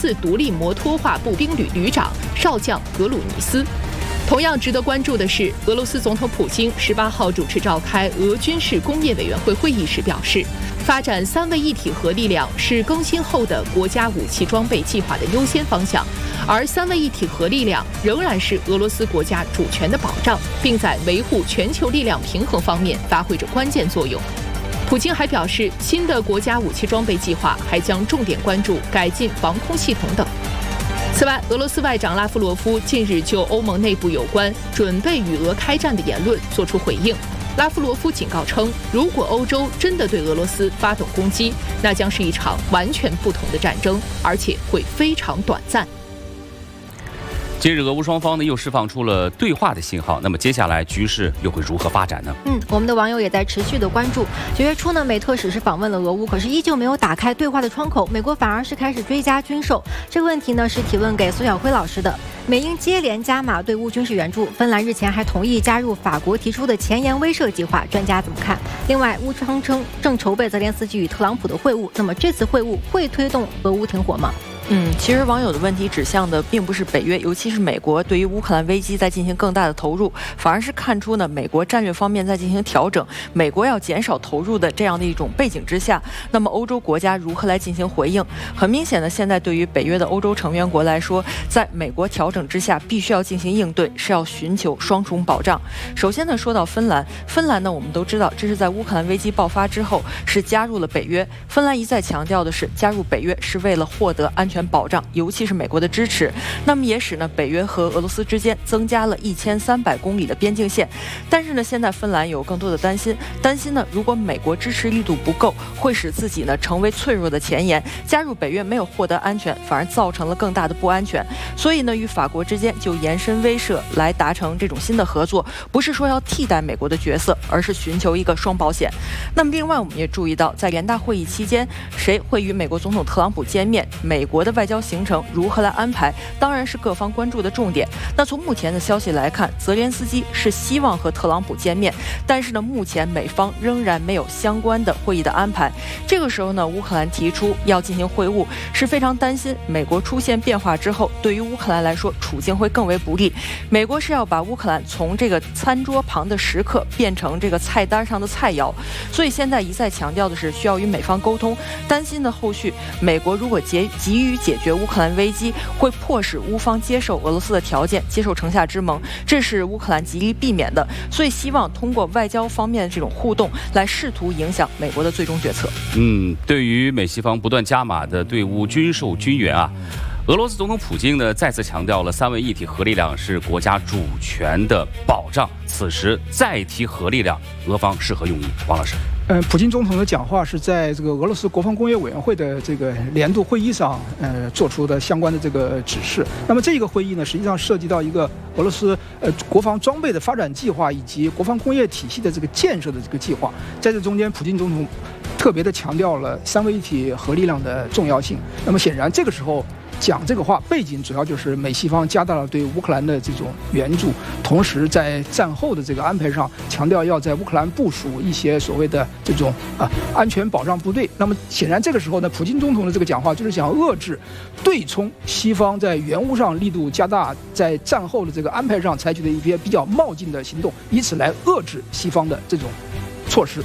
次独立摩托化步兵旅旅长少将格鲁尼斯。同样值得关注的是，俄罗斯总统普京18号主持召开俄军事工业委员会会议时表示，发展3位一体核力量是更新后的国家武器装备计划的优先方向，而3位一体核力量仍然是俄罗斯国家主权的保障，并在维护全球力量平衡方面发挥着关键作用。普京还表示，新的国家武器装备计划还将重点关注改进防空系统等。此外，俄罗斯外长拉夫罗夫近日就欧盟内部有关准备与俄开战的言论作出回应。拉夫罗夫警告称，如果欧洲真的对俄罗斯发动攻击，那将是一场完全不同的战争，而且会非常短暂。 近日，俄乌双方呢又释放出了对话的信号，那么接下来局势又会如何发展呢？ 我们的网友也在持续的关注。9月初呢，美特使是访问了俄乌，可是依旧没有打开对话的窗口，美国反而是开始追加军售。这个问题呢是提问给苏小辉老师的。美英接连加码对乌军事援助，芬兰日前还同意加入法国提出的前沿威慑计划，专家怎么看？另外，乌方称正筹备泽连斯基与特朗普的会晤，那么这次会晤会推动俄乌停火吗？ 其实网友的问题指向的并不是北约，尤其是美国对于乌克兰危机在进行更大的投入，反而是看出呢美国战略方面在进行调整，美国要减少投入的这样的一种背景之下，那么欧洲国家如何来进行回应？很明显的，现在对于北约的欧洲成员国来说，在美国调整之下，必须要进行应对，是要寻求双重保障。首先呢，说到芬兰呢，我们都知道这是在乌克兰危机爆发之后是加入了北约。芬兰一再强调的是，加入北约是为了获得安全保障，尤其是美国的支持，那么也使呢北约和俄罗斯之间增加了1300公里的边境线。但是呢，现在芬兰有更多的担心呢，如果美国支持力度不够，会使自己呢成为脆弱的前沿，加入北约没有获得安全，反而造成了更大的不安全。所以呢，与法国之间就延伸威慑来达成这种新的合作，不是说要替代美国的角色，而是寻求一个双保险。那么另外我们也注意到，在联大会议期间，谁会与美国总统特朗普见面，美国的外交行程如何来安排，当然是各方关注的重点。那从目前的消息来看，泽连斯基是希望和特朗普见面，但是呢，目前美方仍然没有相关的会议的安排。这个时候呢，乌克兰提出要进行会晤，是非常担心美国出现变化之后，对于乌克兰来说处境会更为不利。美国是要把乌克兰从这个餐桌旁的食客变成这个菜单上的菜肴，所以现在一再强调的是需要与美方沟通，担心的后续美国如果急于解决乌克兰危机，会迫使乌方接受俄罗斯的条件，接受城下之盟，这是乌克兰极力避免的。所以希望通过外交方面的这种互动，来试图影响美国的最终决策。 对于美西方不断加码的对乌军售军援啊，俄罗斯总统普京呢再次强调了3位一体核力量是国家主权的保障。此时再提核力量，俄方是何用意？王老师。 普京总统的讲话是在这个俄罗斯国防工业委员会的这个年度会议上，做出的相关的这个指示。那么这个会议呢，实际上涉及到一个俄罗斯国防装备的发展计划以及国防工业体系的这个建设的这个计划。在这中间，普京总统特别的强调了3位一体核力量的重要性。那么显然，这个时候讲这个话背景主要就是美西方加大了对乌克兰的这种援助，同时在战后的这个安排上强调要在乌克兰部署一些所谓的这种安全保障部队。那么显然这个时候呢，普京总统的这个讲话就是想遏制对冲西方在援乌上力度加大，在战后的这个安排上采取的一些比较冒进的行动，以此来遏制西方的这种措施。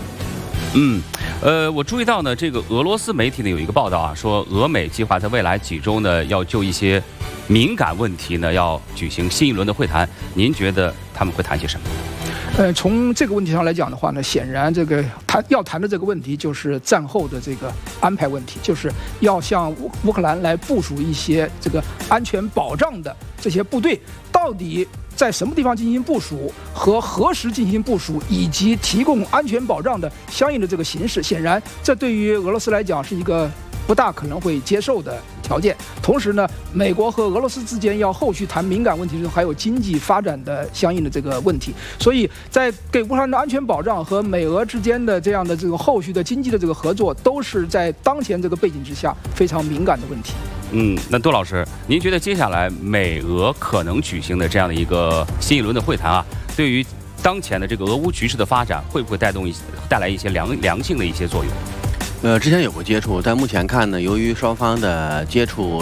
我注意到呢，这个俄罗斯媒体呢有一个报道啊，说俄美计划在未来几周呢，要就一些敏感问题呢，要举行新一轮的会谈。您觉得他们会谈些什么？ 从这个问题上来讲的话呢，显然这个要谈的这个问题就是战后的这个安排问题，就是要向乌克兰来部署一些这个安全保障的这些部队，到底在什么地方进行部署和何时进行部署，以及提供安全保障的相应的这个形式。显然，这对于俄罗斯来讲是一个不大可能会接受的条件。同时呢，美国和俄罗斯之间要后续谈敏感问题的时候，还有经济发展的相应的这个问题。所以在给乌克兰的安全保障和美俄之间的这样的这个后续的经济的这个合作，都是在当前这个背景之下非常敏感的问题。 那杜老师，您觉得接下来美俄可能举行的这样的一个新一轮的会谈啊，对于当前的这个俄乌局势的发展，会不会带来一些良性的一些作用？ 之前有过接触，但目前看呢，由于双方的接触